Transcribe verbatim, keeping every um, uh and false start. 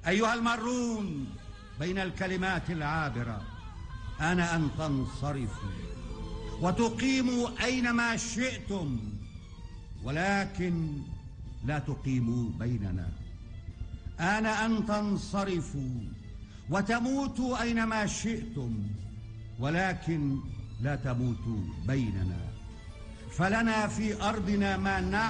أيها المارون بين الكلمات العابرة، آن أن تنصرفوا وتقيموا أينما شئتم، ولكن لا تقيموا بيننا. آن أن تنصرفوا وتموتوا أينما شئتم، ولكن لا تموتوا بيننا، فلنا في أرضنا ما نعلم